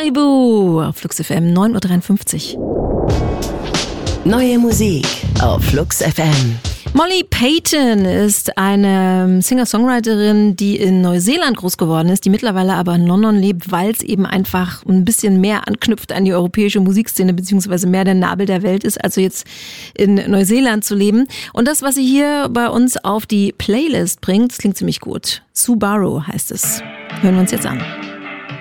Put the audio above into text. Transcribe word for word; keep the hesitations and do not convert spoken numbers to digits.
Caribou auf Flux F M, neun Uhr dreiundfünfzig. Neue Musik auf Flux F M. Molly Payton ist eine Singer-Songwriterin, die in Neuseeland groß geworden ist, die mittlerweile aber in London lebt, weil es eben einfach ein bisschen mehr anknüpft an die europäische Musikszene, beziehungsweise mehr der Nabel der Welt ist, also jetzt in Neuseeland zu leben. Und das, was sie hier bei uns auf die Playlist bringt, das klingt ziemlich gut. Subaru heißt es. Hören wir uns jetzt an.